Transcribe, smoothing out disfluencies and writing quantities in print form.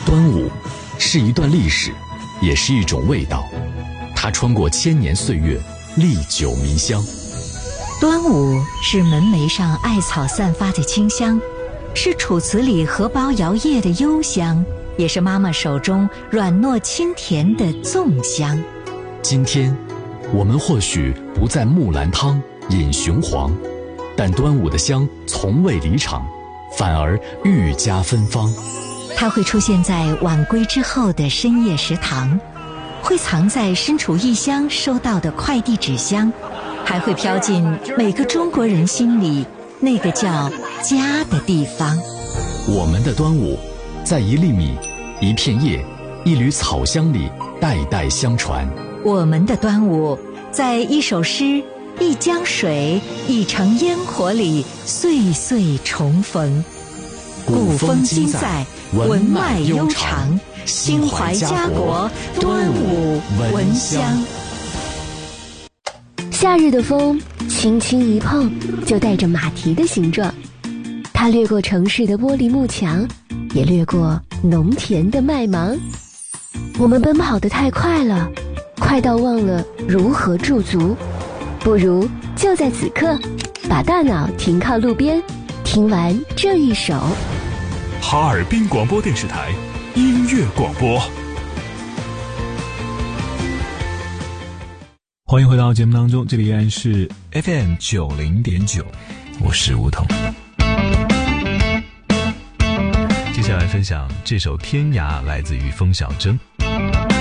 端午是一段历史，也是一种味道，它穿过千年岁月，历久弥香。 端午是门楣上艾草散发的清香，是楚辞里荷包摇曳的幽香，也是妈妈手中软糯清甜的粽香。 今天我们或许不在木兰汤饮雄黄，但端午的香从未离场，反而愈加芬芳。 它会出现在晚归之后的深夜食堂，会藏在身处异乡收到的快递纸箱，还会飘进每个中国人心里那个叫家的地方。 我们的端午，在一粒米、一片叶、一缕草香里代代相传。 我们的端午，在一首诗、一江水、一城烟火里岁岁重逢。古风今在，文脉悠长，心怀家国，端午闻香。 夏日的风轻轻一碰，就带着马蹄的形状，它掠过城市的玻璃幕墙，也掠过农田的麦芒。我们奔跑得太快了，快到忘了如何驻足，不如就在此刻把大脑停靠路边，听完这一首哈尔滨广播电视台音乐广播。欢迎回到节目当中，这里依然是 FM 90.9，我是吴桐。接下来分享这首《天涯》，来自于风小征。